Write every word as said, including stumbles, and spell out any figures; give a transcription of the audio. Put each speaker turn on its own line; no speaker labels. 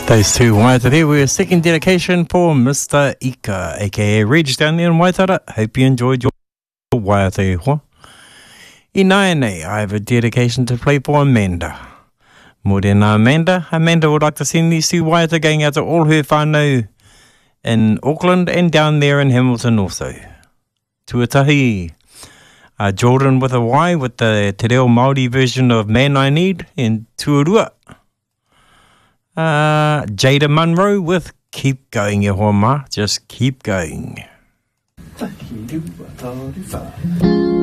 Those two Waitara there were a second dedication for Mister Ika, aka Reg down there in Waitara. Hope you enjoyed your Waitara hoa. I Naene, I have a dedication to play for Amanda. More than Amanda, Amanda would like to send these two Waitara going out to all her whānau in Auckland and down there in Hamilton also. Tuatahi. Uh, Jordan with a Y with the Te Reo Māori version of Man I Need in Tuarua. Uh, Jada Munro with Keep Going, e hoa ma. Just keep going.